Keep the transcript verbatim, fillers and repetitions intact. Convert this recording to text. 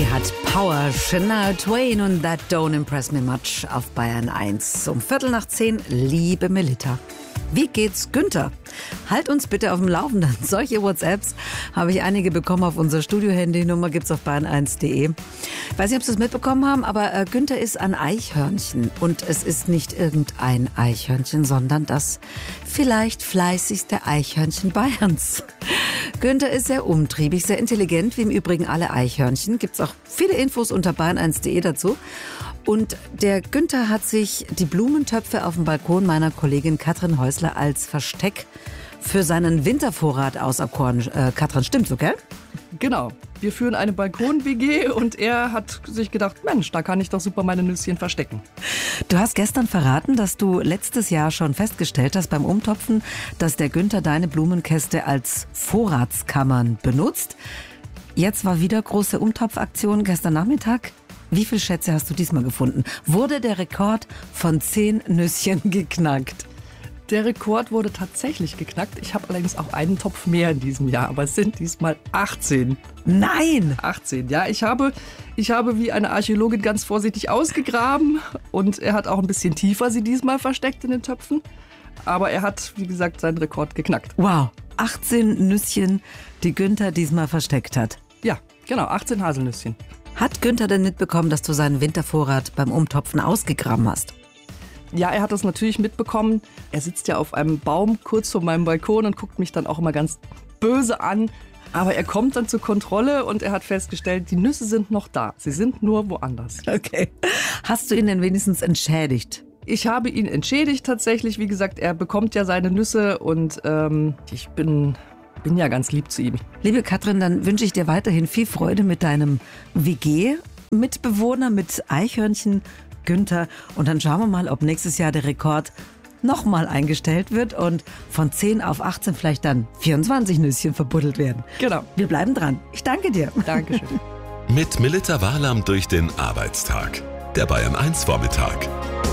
hat Power, Shania Twain und That Don't Impress Me Much auf Bayern eins. Um Viertel nach zehn, liebe Melitta. Wie geht's Günther? Halt uns bitte auf dem Laufenden. Solche WhatsApps habe ich einige bekommen auf unserer Studio-Handy-Nummer, gibt's auf bayern eins punkt de. Ich weiß nicht, ob Sie es mitbekommen haben, aber äh, Günther ist ein Eichhörnchen. Und es ist nicht irgendein Eichhörnchen, sondern das vielleicht fleißigste Eichhörnchen Bayerns. Günther ist sehr umtriebig, sehr intelligent, wie im Übrigen alle Eichhörnchen. Gibt's auch viele Infos unter bayern eins punkt de dazu. Und der Günther hat sich die Blumentöpfe auf dem Balkon meiner Kollegin Katrin Häusler als Versteck für seinen Wintervorrat auserkoren. Äh, Katrin, stimmt so, gell? Genau. Wir führen eine Balkon-W G und er hat sich gedacht, Mensch, da kann ich doch super meine Nüsschen verstecken. Du hast gestern verraten, dass du letztes Jahr schon festgestellt hast beim Umtopfen, dass der Günther deine Blumenkäste als Vorratskammern benutzt. Jetzt war wieder große Umtopfaktion gestern Nachmittag. Wie viele Schätze hast du diesmal gefunden? Wurde der Rekord von zehn Nüsschen geknackt? Der Rekord wurde tatsächlich geknackt. Ich habe allerdings auch einen Topf mehr in diesem Jahr, aber es sind diesmal achtzehn. Nein! achtzehn, ja. Ich habe, ich habe wie eine Archäologin ganz vorsichtig ausgegraben und er hat auch ein bisschen tiefer sie diesmal versteckt in den Töpfen. Aber er hat, wie gesagt, seinen Rekord geknackt. Wow, achtzehn Nüsschen, die Günther diesmal versteckt hat. Ja, genau, achtzehn Haselnüsschen. Hat Günther denn mitbekommen, dass du seinen Wintervorrat beim Umtopfen ausgegraben hast? Ja, er hat das natürlich mitbekommen. Er sitzt ja auf einem Baum kurz vor meinem Balkon und guckt mich dann auch immer ganz böse an. Aber er kommt dann zur Kontrolle und er hat festgestellt, die Nüsse sind noch da. Sie sind nur woanders. Okay. Hast du ihn denn wenigstens entschädigt? Ich habe ihn entschädigt tatsächlich. Wie gesagt, er bekommt ja seine Nüsse und ähm, ich bin... bin ja ganz lieb zu ihm. Liebe Katrin, dann wünsche ich dir weiterhin viel Freude mit deinem W G-Mitbewohner, mit Eichhörnchen Günther. Und dann schauen wir mal, ob nächstes Jahr der Rekord nochmal eingestellt wird und von zehn auf achtzehn vielleicht dann vierundzwanzig Nüsschen verbuddelt werden. Genau. Wir bleiben dran. Ich danke dir. Dankeschön. Mit Melitta Wahlam durch den Arbeitstag. Der Bayern eins Vormittag.